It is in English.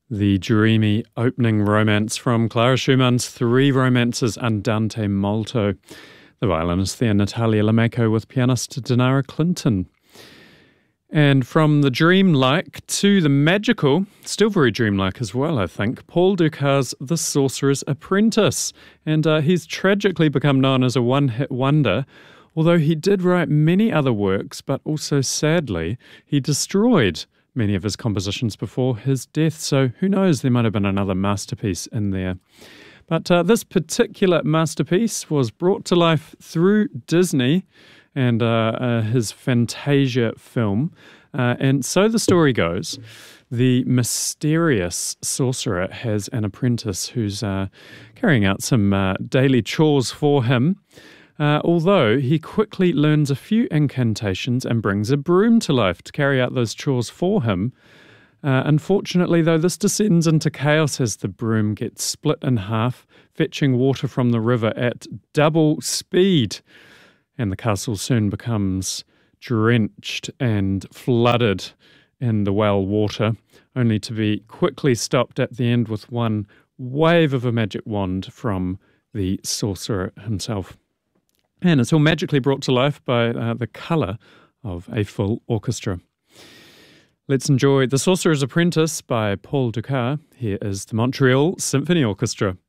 The dreamy opening romance from Clara Schumann's Three Romances Andante Molto. The violinist there, Natalia Lameko, with pianist Dinara Clinton. And from the dreamlike to the magical, still very dreamlike as well, I think, Paul Dukas' The Sorcerer's Apprentice. And he's tragically become known as a one-hit wonder, although he did write many other works, but also, sadly, he destroyed many of his compositions before his death. So who knows, there might have been another masterpiece in there. But this particular masterpiece was brought to life through Disney and his Fantasia film. And so the story goes, the mysterious sorcerer has an apprentice who's carrying out some daily chores for him. Although he quickly learns a few incantations and brings a broom to life to carry out those chores for him. Unfortunately, though, this descends into chaos as the broom gets split in half, fetching water from the river at double speed. And the castle soon becomes drenched and flooded in the well water, only to be quickly stopped at the end with one wave of a magic wand from the sorcerer himself. And it's all magically brought to life by the colour of a full orchestra. Let's enjoy The Sorcerer's Apprentice by Paul Dukas. Here is the Montreal Symphony Orchestra.